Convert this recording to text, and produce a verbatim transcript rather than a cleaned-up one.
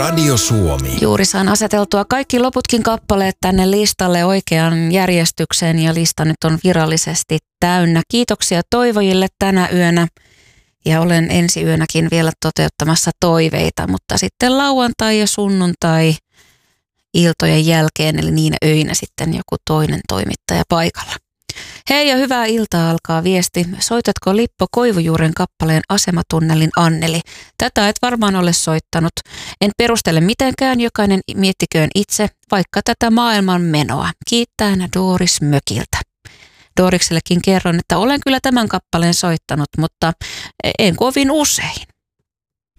Radio Suomi. Juuri saan aseteltua kaikki loputkin kappaleet tänne listalle oikean järjestykseen ja lista nyt on virallisesti täynnä. Kiitoksia toivojille tänä yönä ja olen ensi yönäkin vielä toteuttamassa toiveita, mutta sitten lauantai ja sunnuntai iltojen jälkeen eli niinä öinä sitten joku toinen toimittaja paikalla. Hei ja hyvää iltaa alkaa viesti. Soitatko Lippo Koivujuuren kappaleen Asematunnelin Anneli? Tätä et varmaan ole soittanut. En perustele mitenkään, jokainen miettiköön itse vaikka tätä maailman menoa. Kiittäen Doris mökiltä. Doriksellekin kerron, että olen kyllä tämän kappaleen soittanut, mutta en kovin usein.